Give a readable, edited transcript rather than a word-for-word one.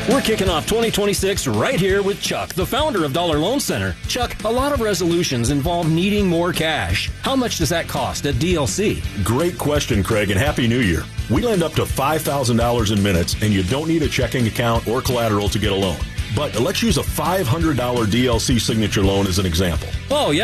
We're kicking off 2026 right here with Chuck, the founder of Dollar Loan Center. Chuck, a lot of resolutions involve needing more cash. How much does that cost at DLC? Great question, Craig, and Happy New Year. We lend up to $5,000 in minutes, and you don't need a checking account or collateral to get a loan. But let's use a $500 DLC signature loan as an example. Oh, yeah.